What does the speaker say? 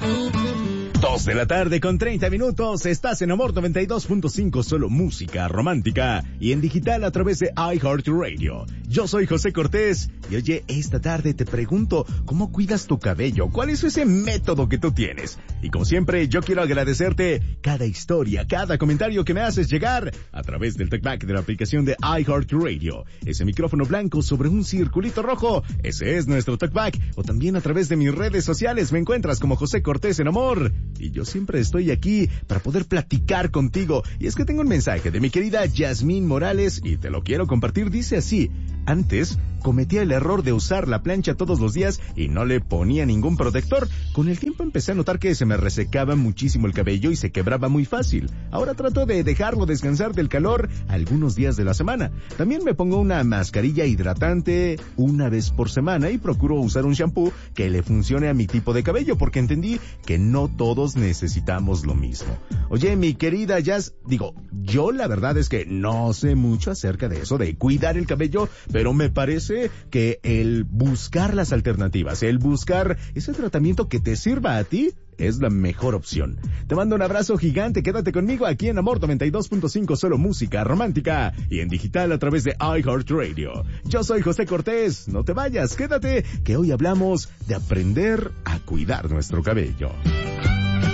2 de la tarde con 30 minutos. Estás en Amor 92.5, solo música romántica y en digital a través de iHeartRadio. Yo soy José Cortés y oye, esta tarde te pregunto, ¿cómo cuidas tu cabello? ¿Cuál es ese método que tú tienes? Y como siempre, yo quiero agradecerte cada historia, cada comentario que me haces llegar a través del TalkBack de la aplicación de iHeartRadio. Ese micrófono blanco sobre un circulito rojo, ese es nuestro TalkBack. O también a través de mis redes sociales me encuentras como José Cortés en Amor. Y yo siempre estoy aquí para poder platicar contigo. Y es que tengo un mensaje de mi querida Yasmín Morales y te lo quiero compartir. Dice así: antes cometía el error de usar la plancha todos los días y no le ponía ningún protector. Con el tiempo empecé a notar que se me resecaba muchísimo el cabello y se quebraba muy fácil. Ahora trato de dejarlo descansar del calor algunos días de la semana. También me pongo una mascarilla hidratante una vez por semana y procuro usar un shampoo que le funcione a mi tipo de cabello, porque entendí que no todos necesitamos lo mismo. Oye, mi querida Jazz, yo la verdad es que no sé mucho acerca de eso, de cuidar el cabello, pero me parece que el buscar las alternativas, el buscar ese tratamiento que te sirva a ti, es la mejor opción. Te mando un abrazo gigante, quédate conmigo aquí en Amor 92.5, solo música romántica y en digital a través de iHeartRadio. Yo soy José Cortés, no te vayas, quédate, que hoy hablamos de aprender a cuidar nuestro cabello.